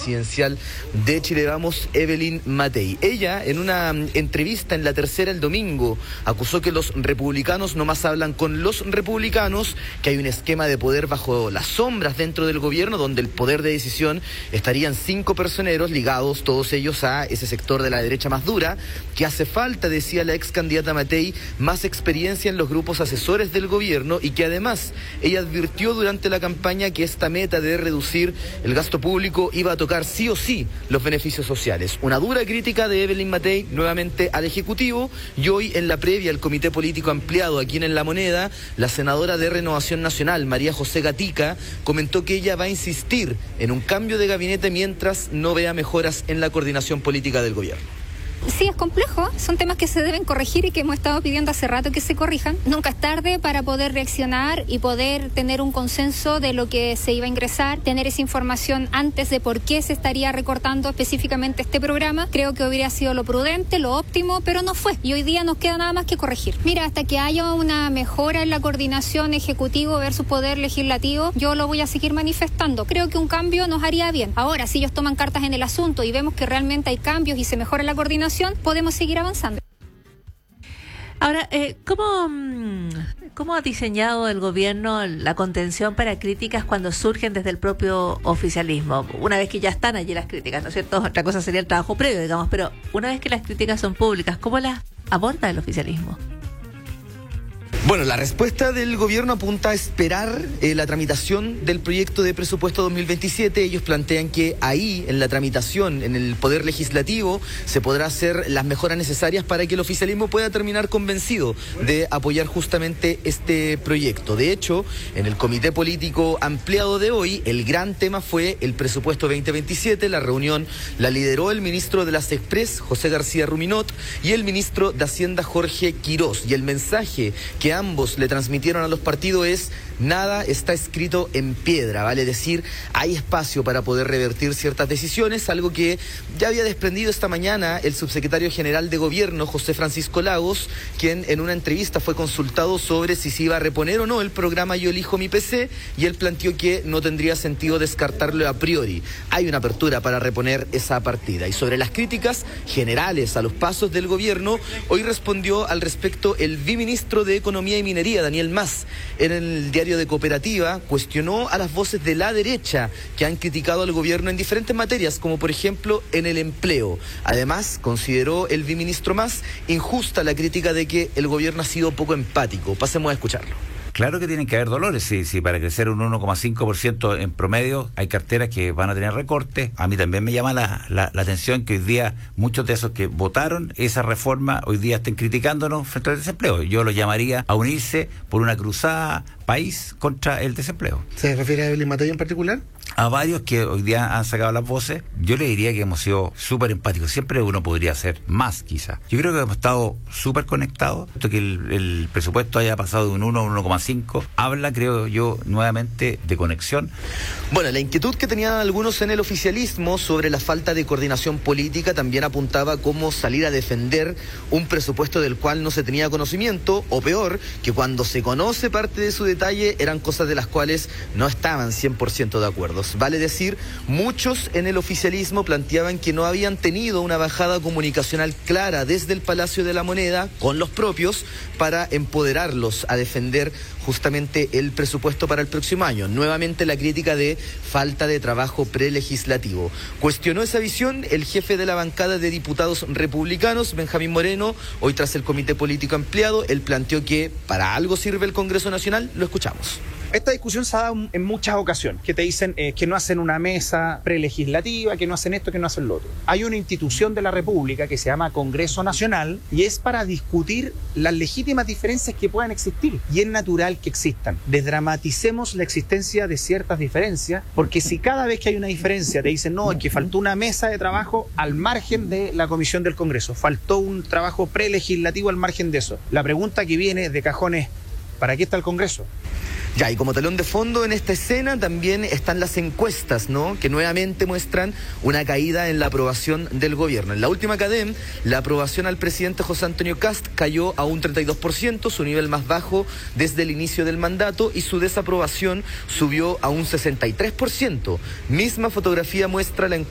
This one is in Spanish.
presidencial de Chile Vamos, Evelyn Matei. Ella, en una entrevista en La Tercera el domingo, acusó que los republicanos nomás hablan con los republicanos, que hay un esquema de poder bajo las sombras dentro del gobierno, donde el poder de decisión estarían 5 personeros ligados, todos ellos a ese sector de la derecha más dura, que hace falta, decía la ex candidata Matei, más experiencia en los grupos asesores del gobierno, y que además ella advirtió durante la campaña que esta meta de reducir el gasto público iba a tocar sí o sí los beneficios sociales. Una dura crítica de Evelyn Matei nuevamente al Ejecutivo, y hoy en la previa al Comité Político Ampliado aquí en La Moneda, la senadora de Renovación Nacional, María José Gatica, comentó que ella va a insistir en un cambio de gabinete mientras no vea mejoras en la coordinación política del gobierno. Sí, es complejo, son temas que se deben corregir y que hemos estado pidiendo hace rato que se corrijan. Nunca es tarde para poder reaccionar y poder tener un consenso de lo que se iba a ingresar, tener esa información antes de por qué se estaría recortando específicamente este programa. Creo que hubiera sido lo prudente, lo óptimo, pero no fue. Y hoy día nos queda nada más que corregir. Mira, hasta que haya una mejora en la coordinación ejecutivo versus poder legislativo, yo lo voy a seguir manifestando. Creo que un cambio nos haría bien. Ahora, si ellos toman cartas en el asunto y vemos que realmente hay cambios y se mejora la coordinación, podemos seguir avanzando. Ahora, ¿cómo ha diseñado el gobierno la contención para críticas cuando surgen desde el propio oficialismo? Una vez que ya están allí las críticas, ¿no es cierto? Otra cosa sería el trabajo previo, digamos, pero una vez que las críticas son públicas, ¿cómo las aborda el oficialismo? Bueno, la respuesta del gobierno apunta a esperar la tramitación del proyecto de presupuesto 2027. Ellos plantean que ahí, en la tramitación, en el Poder Legislativo, se podrá hacer las mejoras necesarias para que el oficialismo pueda terminar convencido de apoyar justamente este proyecto. De hecho, en el Comité Político Ampliado de hoy, el gran tema fue el presupuesto 2027. La reunión la lideró el ministro de las Express, José García Ruminot, y el ministro de Hacienda, Jorge Quirós. Y el mensaje que ambos le transmitieron a los partidos es: nada está escrito en piedra, vale decir, hay espacio para poder revertir ciertas decisiones, algo que ya había desprendido esta mañana el subsecretario general de Gobierno, José Francisco Lagos, quien en una entrevista fue consultado sobre si se iba a reponer o no el programa Yo Elijo Mi PC, y él planteó que no tendría sentido descartarlo a priori. Hay una apertura para reponer esa partida. Y sobre las críticas generales a los pasos del gobierno, hoy respondió al respecto el viceministro de Economía y Minería, Daniel Mas. En el diario de Cooperativa cuestionó a las voces de la derecha que han criticado al gobierno en diferentes materias, como por ejemplo en el empleo. Además, consideró el viceministro Mas injusta la crítica de que el gobierno ha sido poco empático. Pasemos a escucharlo. Claro que tienen que haber dolores, si para crecer un 1,5% en promedio hay carteras que van a tener recortes. A mí también me llama la atención que hoy día muchos de esos que votaron esa reforma hoy día estén criticándonos frente al desempleo. Yo los llamaría a unirse por una cruzada país contra el desempleo. ¿Se refiere a Evelyn Matei en particular? A varios que hoy día han sacado las voces, yo le diría que hemos sido súper empáticos. Siempre uno podría hacer más, quizás. Yo creo que hemos estado súper conectados. Esto que el presupuesto haya pasado de un 1 a un 1,5 habla, creo yo, nuevamente de conexión. Bueno, la inquietud que tenían algunos en el oficialismo sobre la falta de coordinación política también apuntaba a cómo salir a defender un presupuesto del cual no se tenía conocimiento, o peor, que cuando se conoce parte de su detalle eran cosas de las cuales no estaban 100% de acuerdo. Vale decir, muchos en el oficialismo planteaban que no habían tenido una bajada comunicacional clara desde el Palacio de la Moneda con los propios para empoderarlos a defender justamente el presupuesto para el próximo año. Nuevamente la crítica de falta de trabajo prelegislativo. Cuestionó esa visión el jefe de la bancada de diputados republicanos, Benjamín Moreno. Hoy, tras el Comité Político Ampliado, él planteó que para algo sirve el Congreso Nacional. Lo escuchamos. Esta discusión se ha dado en muchas ocasiones, que te dicen que no hacen una mesa prelegislativa, que no hacen esto, que no hacen lo otro. Hay una institución de la República que se llama Congreso Nacional y es para discutir las legítimas diferencias que puedan existir, y es natural que existan. Desdramaticemos la existencia de ciertas diferencias, porque si cada vez que hay una diferencia te dicen no, es que faltó una mesa de trabajo al margen de la comisión del Congreso, faltó un trabajo prelegislativo al margen de eso. La pregunta que viene de cajón es, ¿para qué está el Congreso? Ya, y como telón de fondo en esta escena también están las encuestas, ¿no?, que nuevamente muestran una caída en la aprobación del gobierno. En la última CADEM, la aprobación al presidente José Antonio Kast cayó a un 32%, su nivel más bajo desde el inicio del mandato, y su desaprobación subió a un 63%. Misma fotografía muestra la encuesta